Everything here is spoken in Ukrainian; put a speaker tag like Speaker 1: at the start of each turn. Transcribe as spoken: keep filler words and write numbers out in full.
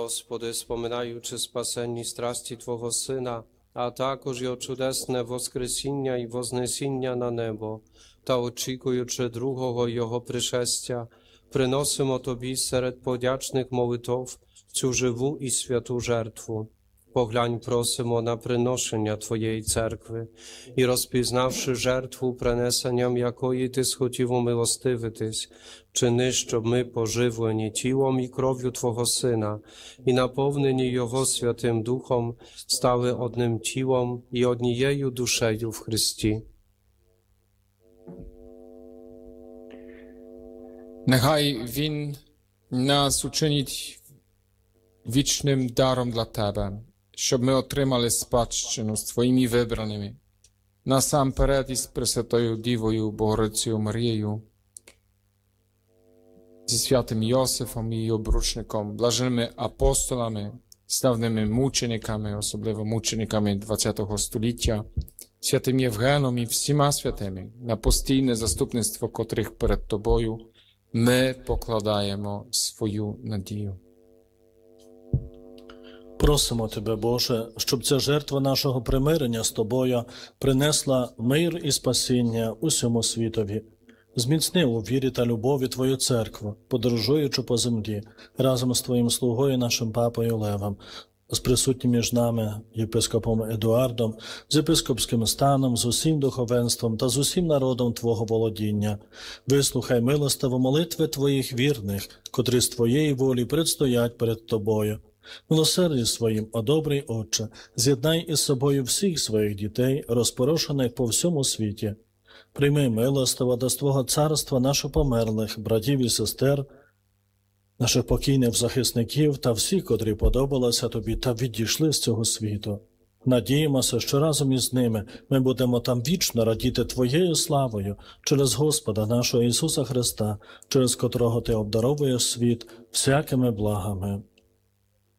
Speaker 1: Господи, споминаючи спасенні страсті Твого Сина, а також Його чудесне воскресіння і вознесіння на небо, та очікуючи другого Його пришестя, приносимо Тобі серед подячних молитов цю живу і святу жертву. Поглянь, просимо на приношення Твоєї церкви і, розпізнавши жертву, принесенням якої Ти схотів умилостивитись, чини, щоб ми, поживлені тілом і кров'ю Твого Сина і наповнені Його Святим Духом, стали одним тілом і однією душею в Христі.
Speaker 2: Нехай Він нас учинить вічним даром для Тебе, щоб ми отримали спадщину з Твоїми вибраними, насамперед із Пресвятою Дівою Богородицею Марією, зі святим Йосифом і обручником, блаженними апостолами, славними мучениками, особливо мучениками ХХ століття, святим Євгеном і всіма святими, на постійне заступництво котрих перед Тобою ми покладаємо свою надію.
Speaker 3: Просимо Тебе, Боже, щоб ця жертва нашого примирення з Тобою принесла мир і спасіння усьому світові. Зміцни у вірі та любові Твою церкву, подорожуючи по землі, разом з Твоїм слугою, нашим папою Левом, з присутнім між нами єпископом Едуардом, з єпископським станом, з усім духовенством та з усім народом Твого володіння. Вислухай милостиво молитви Твоїх вірних, котрі з Твоєї волі предстоять перед Тобою. Милосерді своїм, о добрий Отче, з'єднай із собою всіх своїх дітей, розпорошених по всьому світі. Прийми милостиво до Твого царства наших померлих, братів і сестер, наших покійних захисників та всіх, котрі подобалися Тобі та відійшли з цього світу. Надіємося, що разом із ними ми будемо там вічно радіти Твоєю славою через Господа нашого Ісуса Христа, через котрого Ти обдаровуєш світ всякими благами.